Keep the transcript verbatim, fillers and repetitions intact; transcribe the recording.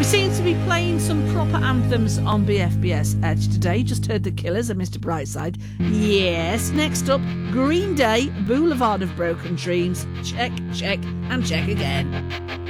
seem to be playing some proper anthems on B F B S Edge today. Just heard The Killers and Mister Brightside. Yes, next up, Green Day, Boulevard of Broken Dreams. Check, check, and check again.